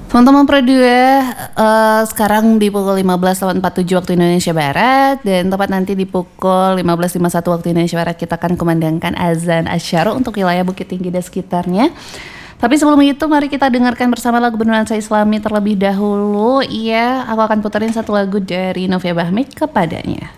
Teman-teman Pro 2, sekarang di pukul 15.47 waktu Indonesia Barat, dan tepat nanti di pukul 15.51 waktu Indonesia Barat kita akan kumandangkan azan asyaro untuk wilayah Bukit Tinggi dan sekitarnya. Tapi sebelum itu mari kita dengarkan bersama lagu bernuansa Islami terlebih dahulu. Iya, aku akan puterin satu lagu dari Novia Bahmid, Kepadanya.